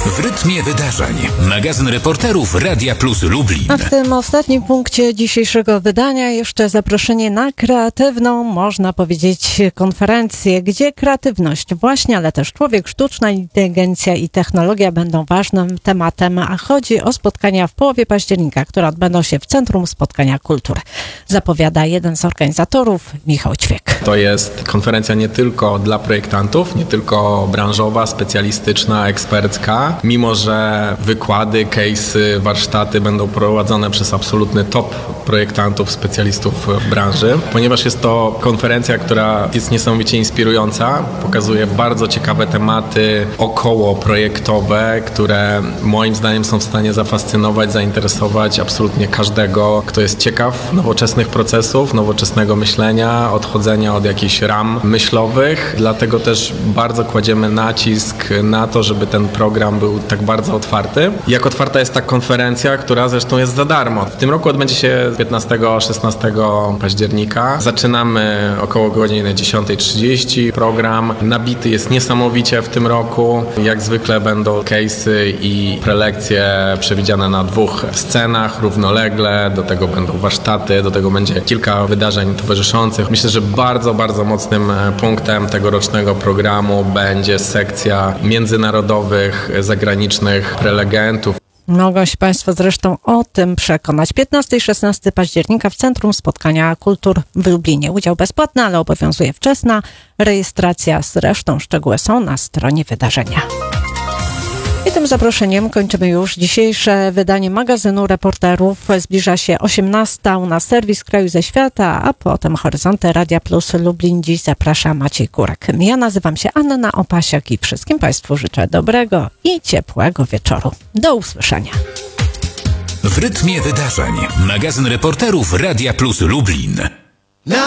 W rytmie wydarzeń. Magazyn reporterów Radia Plus Lublin. A w tym ostatnim punkcie dzisiejszego wydania jeszcze zaproszenie na kreatywną, można powiedzieć, konferencję, gdzie kreatywność właśnie, ale też człowiek, sztuczna inteligencja i technologia będą ważnym tematem, a chodzi o spotkania w połowie października, które odbędą się w Centrum Spotkania Kultury. Zapowiada jeden z organizatorów, Michał Ćwiek. To jest konferencja nie tylko dla projektantów, nie tylko branżowa, specjalistyczna, ekspercka, mimo że wykłady, case'y, warsztaty będą prowadzone przez absolutny top projektantów, specjalistów w branży, ponieważ jest to konferencja, która jest niesamowicie inspirująca, pokazuje bardzo ciekawe tematy okołoprojektowe, które moim zdaniem są w stanie zafascynować, zainteresować absolutnie każdego, kto jest ciekaw nowoczesnych procesów, nowoczesnego myślenia, odchodzenia od jakichś ram myślowych. Dlatego też bardzo kładziemy nacisk na to, żeby ten program był tak bardzo otwarty. Jak otwarta jest ta konferencja, która zresztą jest za darmo. W tym roku odbędzie się 15-16 października. Zaczynamy około godziny 10:30. Program nabity jest niesamowicie w tym roku. Jak zwykle będą case'y i prelekcje przewidziane na 2 scenach równolegle. Do tego będą warsztaty, do tego będzie kilka wydarzeń towarzyszących. Myślę, że bardzo, bardzo mocnym punktem tegorocznego programu będzie sekcja międzynarodowych, zagranicznych prelegentów. Mogą się Państwo zresztą o tym przekonać. 15 i 16 października w Centrum Spotkania Kultur w Lublinie. Udział bezpłatny, ale obowiązuje wczesna rejestracja. Zresztą szczegóły są na stronie wydarzenia. I tym zaproszeniem kończymy już dzisiejsze wydanie magazynu reporterów. Zbliża się 18:00, u nas serwis kraju ze świata, a potem Horyzonty Radia Plus Lublin. Dziś zaprasza Maciej Kurek. Ja nazywam się Anna Opasiak i wszystkim Państwu życzę dobrego i ciepłego wieczoru. Do usłyszenia. W rytmie wydarzeń. Magazyn reporterów Radia Plus Lublin.